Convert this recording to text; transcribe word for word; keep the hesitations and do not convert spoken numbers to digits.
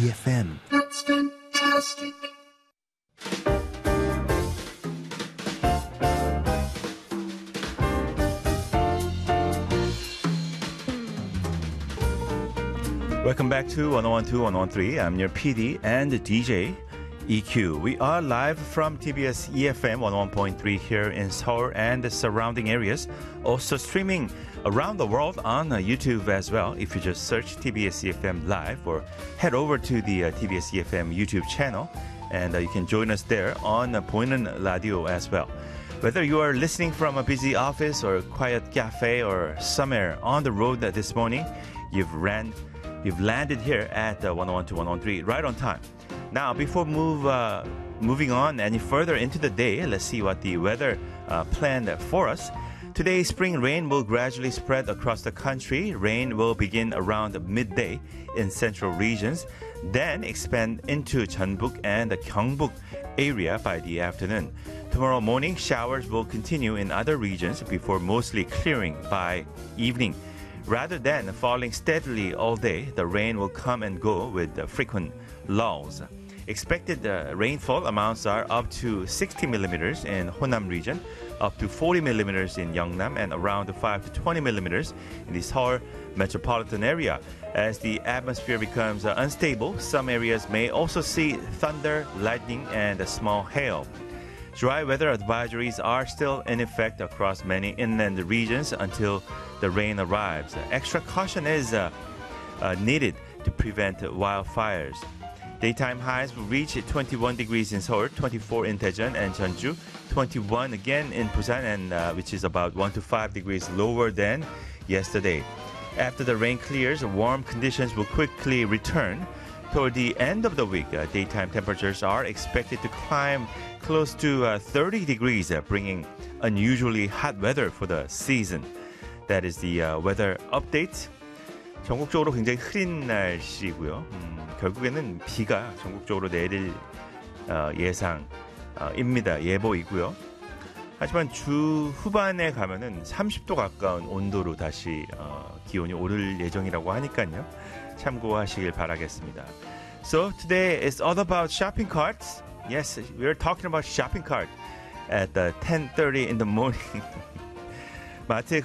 E F M. That's fantastic. Welcome back to one oh one two, one oh one three. I'm your P D and D J, E Q. We are live from T B S E F M one oh one point three here in Seoul and the surrounding areas. Also streaming around the world on uh, YouTube as well. If you just search T B S E F M Live or head over to the uh, T B S E F M YouTube channel and uh, you can join us there on uh, 보이는 Radio as well. Whether you are listening from a busy office or a quiet cafe or somewhere on the road this morning, you've ran You've landed here at uh, one oh one two, one oh one three right on time. Now, before move uh, moving on any further into the day, let's see what the weather uh, planned for us. Today, spring rain will gradually spread across the country. Rain will begin around midday in central regions, then expand into Jeonbuk and the Gyeongbuk area by the afternoon. Tomorrow morning, showers will continue in other regions before mostly clearing by evening. Rather than falling steadily all day, the rain will come and go with uh, frequent lulls. Expected uh, rainfall amounts are up to sixty millimeters in Honam region, up to forty millimeters in Yeongnam, and around five to twenty millimeters in the Seoul metropolitan area. As the atmosphere becomes uh, unstable, some areas may also see thunder, lightning, and a small hail. Dry weather advisories are still in effect across many inland regions until the rain arrives. Extra caution is uh, uh, needed to prevent wildfires. Daytime highs will reach twenty-one degrees in Seoul, twenty-four in Daejeon and Jeonju, twenty-one again in Busan, and uh, which is about one to five degrees lower than yesterday. After the rain clears, warm conditions will quickly return. Toward the end of the week, uh, daytime temperatures are expected to climb close to uh, thirty degrees, uh, bringing unusually hot weather for the season. That is the uh, weather update. 전국적으로 굉장히 흐린 날씨고요. 음, 결국에는 비가 전국적으로 내릴 어, 예상입니다. 예보이고요. 하지만 주 후반에 가면은 삼십 도 가까운 온도로 다시 어, 기온이 오를 예정이라고 하니까요. 참고하시길 바라겠습니다. So today is all about shopping carts. Yes, we're talking about shopping cart at uh, ten thirty in the morning. 마트에